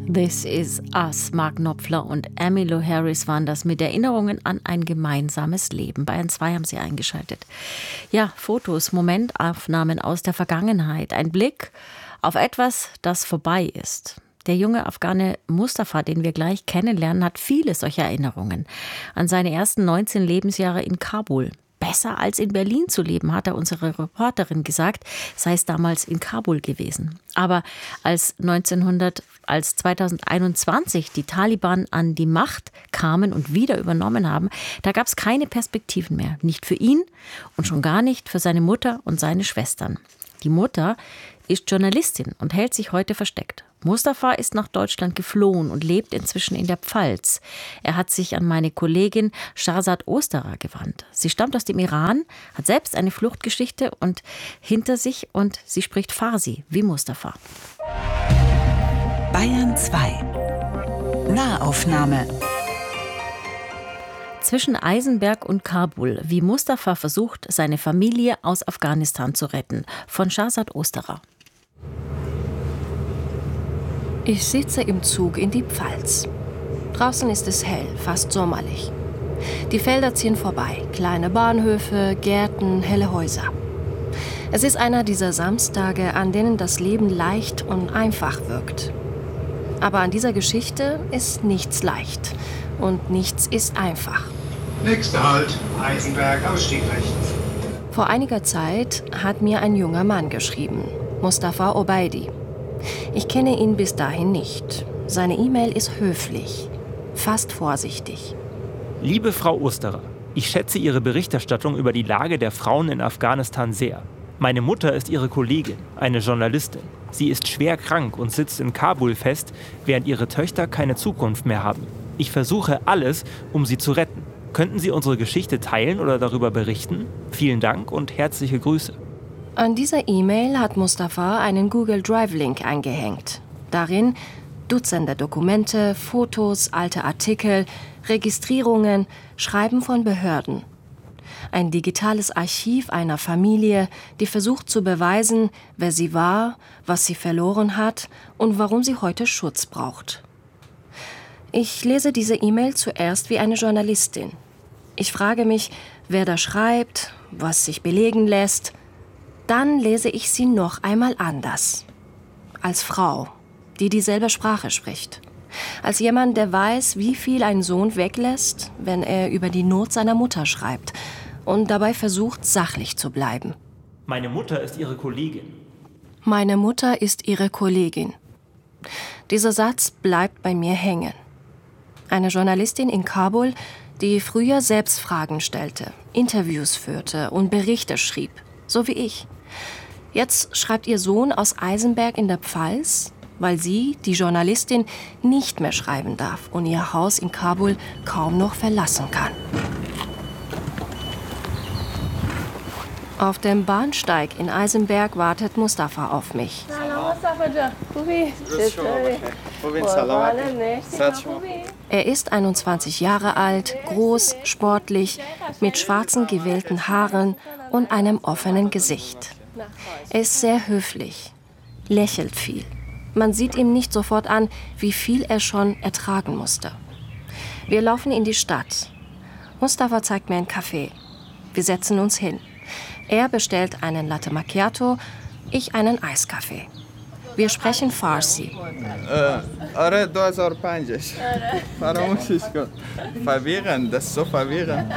This Is Us, Mark Knopfler und Emmylou Harris waren das mit Erinnerungen an ein gemeinsames Leben. Bayern 2 haben sie eingeschaltet. Ja, Fotos, Momentaufnahmen aus der Vergangenheit, ein Blick auf etwas, das vorbei ist. Der junge Afghane Mustafa, den wir gleich kennenlernen, hat viele solcher Erinnerungen an seine ersten 19 Lebensjahre in Kabul. Besser als in Berlin zu leben, hat er unsere Reporterin gesagt, sei es damals in Kabul gewesen. Aber als 2021 die Taliban an die Macht kamen und wieder übernommen haben, da gab es keine Perspektiven mehr. Nicht für ihn und schon gar nicht für seine Mutter und seine Schwestern. Die Mutter ist Journalistin und hält sich heute versteckt. Mustafa ist nach Deutschland geflohen und lebt inzwischen in der Pfalz. Er hat sich an meine Kollegin Shahzad Osterer gewandt. Sie stammt aus dem Iran, hat selbst eine Fluchtgeschichte und hinter sich und sie spricht Farsi wie Mustafa. Bayern 2 Nahaufnahme. Zwischen Eisenberg und Kabul, wie Mustafa versucht, seine Familie aus Afghanistan zu retten. Von Shahzad Osterer. Ich sitze im Zug in die Pfalz. Draußen ist es hell, fast sommerlich. Die Felder ziehen vorbei, kleine Bahnhöfe, Gärten, helle Häuser. Es ist einer dieser Samstage, an denen das Leben leicht und einfach wirkt. Aber an dieser Geschichte ist nichts leicht und nichts ist einfach. Nächster Halt, Eisenberg, Ausstieg rechts. Vor einiger Zeit hat mir ein junger Mann geschrieben, Mustafa Obaidi. Ich kenne ihn bis dahin nicht. Seine E-Mail ist höflich, fast vorsichtig. Liebe Frau Osterer, ich schätze Ihre Berichterstattung über die Lage der Frauen in Afghanistan sehr. Meine Mutter ist Ihre Kollegin, eine Journalistin. Sie ist schwer krank und sitzt in Kabul fest, während ihre Töchter keine Zukunft mehr haben. Ich versuche alles, um sie zu retten. Könnten Sie unsere Geschichte teilen oder darüber berichten? Vielen Dank und herzliche Grüße. An dieser E-Mail hat Mustafa einen Google Drive-Link eingehängt. Darin Dutzende Dokumente, Fotos, alte Artikel, Registrierungen, Schreiben von Behörden. Ein digitales Archiv einer Familie, die versucht zu beweisen, wer sie war, was sie verloren hat und warum sie heute Schutz braucht. Ich lese diese E-Mail zuerst wie eine Journalistin. Ich frage mich, wer da schreibt, was sich belegen lässt. Dann lese ich sie noch einmal anders. Als Frau, die dieselbe Sprache spricht. Als jemand, der weiß, wie viel ein Sohn weglässt, wenn er über die Not seiner Mutter schreibt und dabei versucht, sachlich zu bleiben. Meine Mutter ist Ihre Kollegin. Meine Mutter ist Ihre Kollegin. Dieser Satz bleibt bei mir hängen. Eine Journalistin in Kabul, die früher selbst Fragen stellte, Interviews führte und Berichte schrieb, so wie ich. Jetzt schreibt ihr Sohn aus Eisenberg in der Pfalz, weil sie, die Journalistin, nicht mehr schreiben darf und ihr Haus in Kabul kaum noch verlassen kann. Auf dem Bahnsteig in Eisenberg wartet Mustafa auf mich. Er ist 21 Jahre alt, groß, sportlich, mit schwarzen gewellten Haaren und einem offenen Gesicht. Er ist sehr höflich, lächelt viel. Man sieht ihm nicht sofort an, wie viel er schon ertragen musste. Wir laufen in die Stadt. Mustafa zeigt mir ein Café. Wir setzen uns hin. Er bestellt einen Latte Macchiato, ich einen Eiskaffee. Wir sprechen Farsi. Verwirrend, das ist so verwirrend.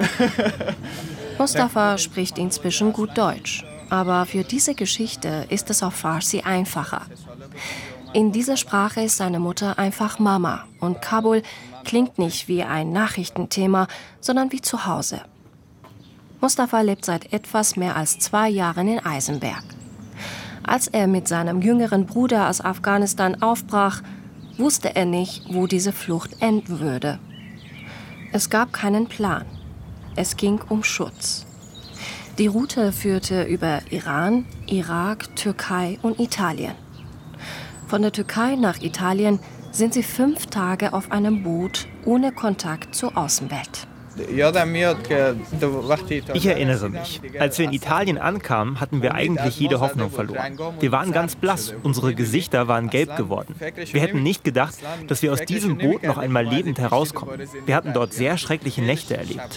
Mustafa spricht inzwischen gut Deutsch. Aber für diese Geschichte ist es auf Farsi einfacher. In dieser Sprache ist seine Mutter einfach Mama. Und Kabul klingt nicht wie ein Nachrichtenthema, sondern wie zu Hause. Mustafa lebt seit etwas mehr als 2 Jahren in Eisenberg. Als er mit seinem jüngeren Bruder aus Afghanistan aufbrach, wusste er nicht, wo diese Flucht enden würde. Es gab keinen Plan. Es ging um Schutz. Die Route führte über Iran, Irak, Türkei und Italien. Von der Türkei nach Italien sind sie 5 Tage auf einem Boot ohne Kontakt zur Außenwelt. Ich erinnere mich. Als wir in Italien ankamen, hatten wir eigentlich jede Hoffnung verloren. Wir waren ganz blass, unsere Gesichter waren gelb geworden. Wir hätten nicht gedacht, dass wir aus diesem Boot noch einmal lebend herauskommen. Wir hatten dort sehr schreckliche Nächte erlebt.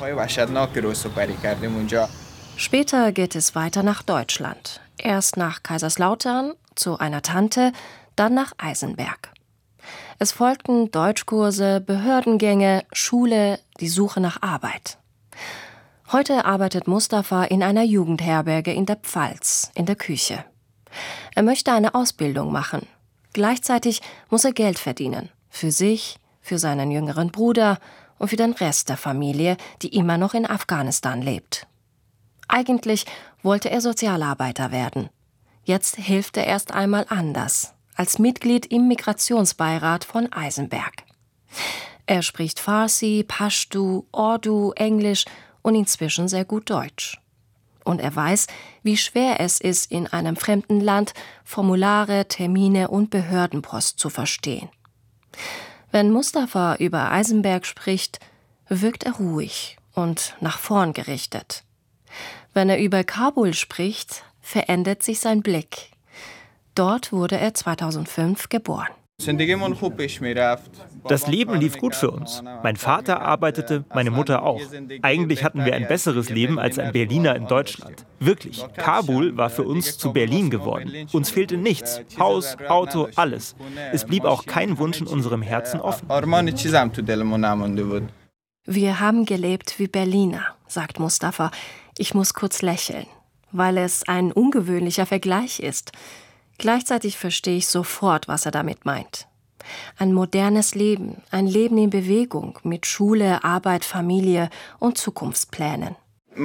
Später geht es weiter nach Deutschland. Erst nach Kaiserslautern, zu einer Tante, dann nach Eisenberg. Es folgten Deutschkurse, Behördengänge, Schule, die Suche nach Arbeit. Heute arbeitet Mustafa in einer Jugendherberge in der Pfalz, in der Küche. Er möchte eine Ausbildung machen. Gleichzeitig muss er Geld verdienen. Für sich, für seinen jüngeren Bruder und für den Rest der Familie, die immer noch in Afghanistan lebt. Eigentlich wollte er Sozialarbeiter werden. Jetzt hilft er erst einmal anders, als Mitglied im Migrationsbeirat von Eisenberg. Er spricht Farsi, Pashtu, Urdu, Englisch und inzwischen sehr gut Deutsch. Und er weiß, wie schwer es ist, in einem fremden Land Formulare, Termine und Behördenpost zu verstehen. Wenn Mustafa über Eisenberg spricht, wirkt er ruhig und nach vorn gerichtet. Wenn er über Kabul spricht, verändert sich sein Blick. Dort wurde er 2005 geboren. Das Leben lief gut für uns. Mein Vater arbeitete, meine Mutter auch. Eigentlich hatten wir ein besseres Leben als ein Berliner in Deutschland. Wirklich, Kabul war für uns zu Berlin geworden. Uns fehlte nichts. Haus, Auto, alles. Es blieb auch kein Wunsch in unserem Herzen offen. Wir haben gelebt wie Berliner, sagt Mustafa. Ich muss kurz lächeln, weil es ein ungewöhnlicher Vergleich ist. Gleichzeitig verstehe ich sofort, was er damit meint. Ein modernes Leben, ein Leben in Bewegung mit Schule, Arbeit, Familie und Zukunftsplänen. Ich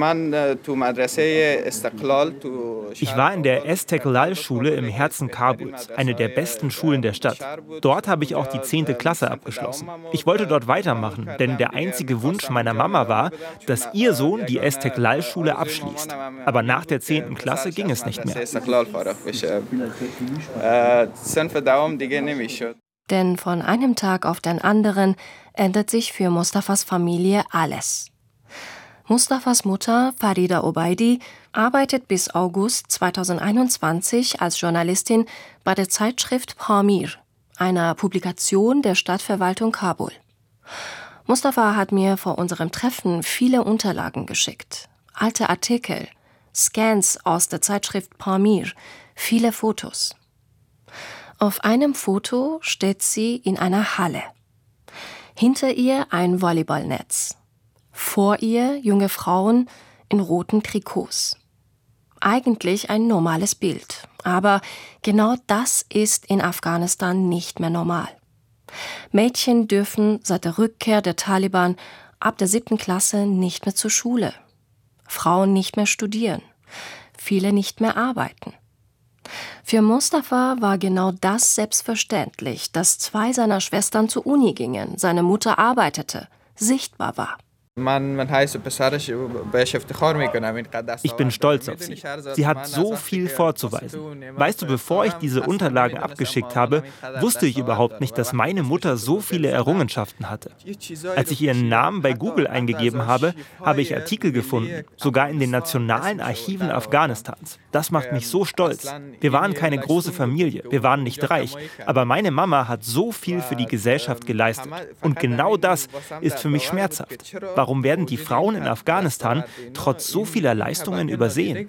war in der Esteklal-Schule im Herzen Kabuls, eine der besten Schulen der Stadt. Dort habe ich auch die 10. Klasse abgeschlossen. Ich wollte dort weitermachen, denn der einzige Wunsch meiner Mama war, dass ihr Sohn die Esteklal-Schule abschließt. Aber nach der 10. Klasse ging es nicht mehr. Denn von einem Tag auf den anderen ändert sich für Mustafas Familie alles. Mustafas Mutter, Farida Obaidi, arbeitet bis August 2021 als Journalistin bei der Zeitschrift Pamir, einer Publikation der Stadtverwaltung Kabul. Mustafa hat mir vor unserem Treffen viele Unterlagen geschickt. Alte Artikel, Scans aus der Zeitschrift Pamir, viele Fotos. Auf einem Foto steht sie in einer Halle. Hinter ihr ein Volleyballnetz. Vor ihr junge Frauen in roten Trikots. Eigentlich ein normales Bild, aber genau das ist in Afghanistan nicht mehr normal. Mädchen dürfen seit der Rückkehr der Taliban ab der 7. Klasse nicht mehr zur Schule. Frauen nicht mehr studieren. Viele nicht mehr arbeiten. Für Mustafa war genau das selbstverständlich, dass 2 seiner Schwestern zur Uni gingen, seine Mutter arbeitete, sichtbar war. Ich bin stolz auf sie. Sie hat so viel vorzuweisen. Weißt du, bevor ich diese Unterlagen abgeschickt habe, wusste ich überhaupt nicht, dass meine Mutter so viele Errungenschaften hatte. Als ich ihren Namen bei Google eingegeben habe, habe ich Artikel gefunden, sogar in den nationalen Archiven Afghanistans. Das macht mich so stolz. Wir waren keine große Familie, wir waren nicht reich, aber meine Mama hat so viel für die Gesellschaft geleistet. Und genau das ist für mich schmerzhaft. Warum werden die Frauen in Afghanistan trotz so vieler Leistungen übersehen?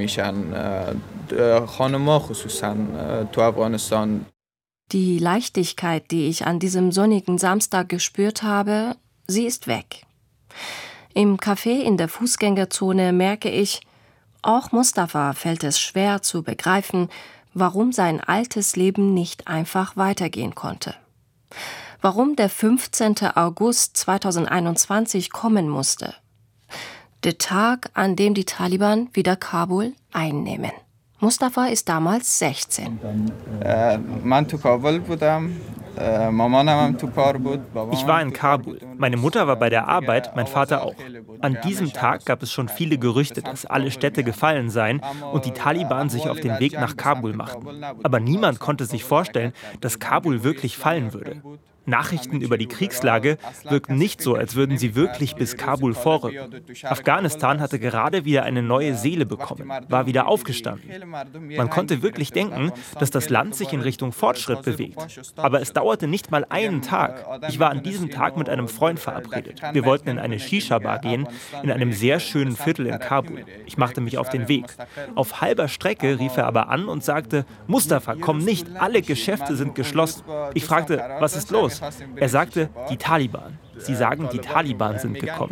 Die Leichtigkeit, die ich an diesem sonnigen Samstag gespürt habe, sie ist weg. Im Café in der Fußgängerzone merke ich, auch Mustafa fällt es schwer zu begreifen, warum sein altes Leben nicht einfach weitergehen konnte. Warum der 15. August 2021 kommen musste. Der Tag, an dem die Taliban wieder Kabul einnehmen. Mustafa ist damals 16. Ich war in Kabul. Meine Mutter war bei der Arbeit, mein Vater auch. An diesem Tag gab es schon viele Gerüchte, dass alle Städte gefallen seien und die Taliban sich auf den Weg nach Kabul machten. Aber niemand konnte sich vorstellen, dass Kabul wirklich fallen würde. Nachrichten über die Kriegslage wirkten nicht so, als würden sie wirklich bis Kabul vorrücken. Afghanistan hatte gerade wieder eine neue Seele bekommen, war wieder aufgestanden. Man konnte wirklich denken, dass das Land sich in Richtung Fortschritt bewegt. Aber es dauerte nicht mal einen Tag. Ich war an diesem Tag mit einem Freund verabredet. Wir wollten in eine Shisha-Bar gehen, in einem sehr schönen Viertel in Kabul. Ich machte mich auf den Weg. Auf halber Strecke rief er aber an und sagte, Mustafa, komm nicht, alle Geschäfte sind geschlossen. Ich fragte, was ist los? Er sagte, die Taliban. Sie sagen, die Taliban sind gekommen.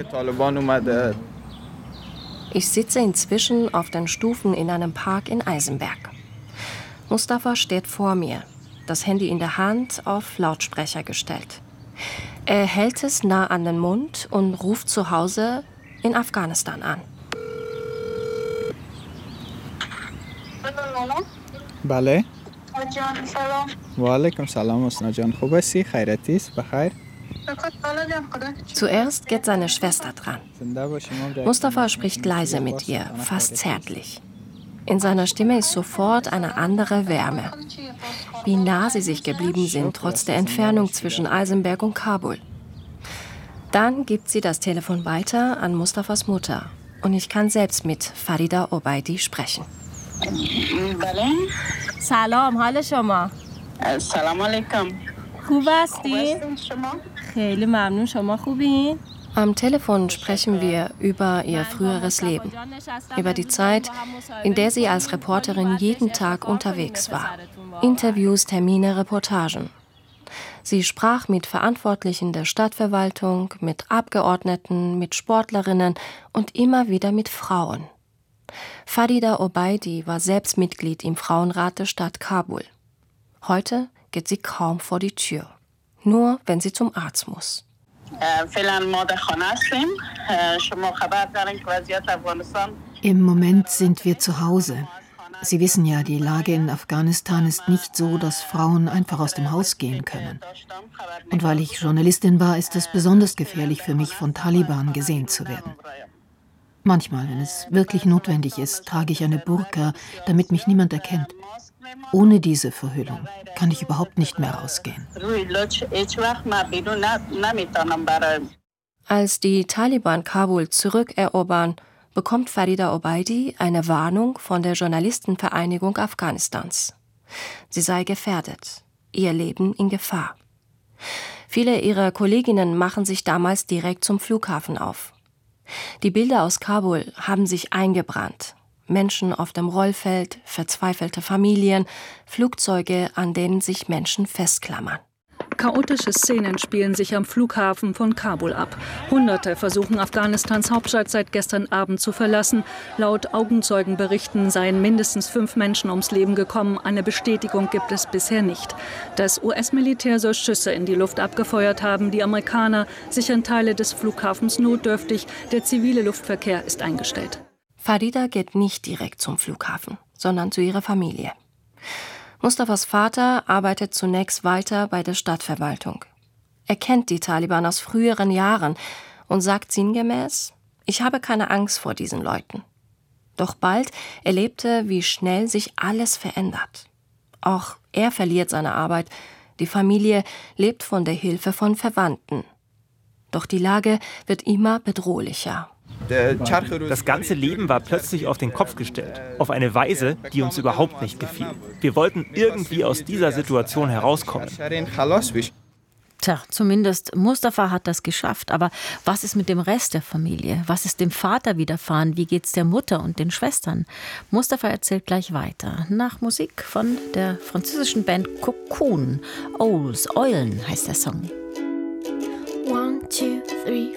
Ich sitze inzwischen auf den Stufen in einem Park in Eisenberg. Mustafa steht vor mir, das Handy in der Hand auf Lautsprecher gestellt. Er hält es nah an den Mund und ruft zu Hause in Afghanistan an. بله و علیکم سلام حسنا جان خوب هستی خیرتی است بخیر Zuerst geht seine Schwester dran. Mustafa spricht leise mit ihr, fast zärtlich. In seiner Stimme ist sofort eine andere Wärme. Wie nah sie sich geblieben sind, trotz der Entfernung zwischen Eisenberg und Kabul. Dann gibt sie das Telefon weiter an Mustafas Mutter. Und ich kann selbst mit Farida Obaidi sprechen. سلام حال شما سلام علیکم خوب هستی؟ خیلی ممنون شما خوبین؟ Am Telefon sprechen wir über ihr früheres Leben, über die Zeit, in der sie als Reporterin jeden Tag unterwegs war. Interviews, Termine, Reportagen. Sie sprach mit Verantwortlichen der Stadtverwaltung, mit Abgeordneten, mit Sportlerinnen und immer wieder mit Frauen. Farida Obaidi war selbst Mitglied im Frauenrat der Stadt Kabul. Heute geht sie kaum vor die Tür, nur wenn sie zum Arzt muss. Im Moment sind wir zu Hause. Sie wissen ja, die Lage in Afghanistan ist nicht so, dass Frauen einfach aus dem Haus gehen können. Und weil ich Journalistin war, ist es besonders gefährlich für mich, von Taliban gesehen zu werden. Manchmal, wenn es wirklich notwendig ist, trage ich eine Burka, damit mich niemand erkennt. Ohne diese Verhüllung kann ich überhaupt nicht mehr rausgehen. Als die Taliban Kabul zurückerobern, bekommt Farida Obaidi eine Warnung von der Journalistenvereinigung Afghanistans. Sie sei gefährdet, ihr Leben in Gefahr. Viele ihrer Kolleginnen machen sich damals direkt zum Flughafen auf. Die Bilder aus Kabul haben sich eingebrannt. Menschen auf dem Rollfeld, verzweifelte Familien, Flugzeuge, an denen sich Menschen festklammern. Chaotische Szenen spielen sich am Flughafen von Kabul ab. Hunderte versuchen, Afghanistans Hauptstadt seit gestern Abend zu verlassen. Laut Augenzeugenberichten seien mindestens 5 Menschen ums Leben gekommen. Eine Bestätigung gibt es bisher nicht. Das US-Militär soll Schüsse in die Luft abgefeuert haben. Die Amerikaner sichern Teile des Flughafens notdürftig. Der zivile Luftverkehr ist eingestellt. Farida geht nicht direkt zum Flughafen, sondern zu ihrer Familie. Mustafas Vater arbeitet zunächst weiter bei der Stadtverwaltung. Er kennt die Taliban aus früheren Jahren und sagt sinngemäß, ich habe keine Angst vor diesen Leuten. Doch bald erlebt er, wie schnell sich alles verändert. Auch er verliert seine Arbeit. Die Familie lebt von der Hilfe von Verwandten. Doch die Lage wird immer bedrohlicher. Das ganze Leben war plötzlich auf den Kopf gestellt, auf eine Weise, die uns überhaupt nicht gefiel. Wir wollten irgendwie aus dieser Situation herauskommen. Tja, zumindest Mustafa hat das geschafft. Aber was ist mit dem Rest der Familie? Was ist dem Vater widerfahren? Wie geht's der Mutter und den Schwestern? Mustafa erzählt gleich weiter. Nach Musik von der französischen Band Cocoon. Owls, Eulen heißt der Song. 1, 2, 3,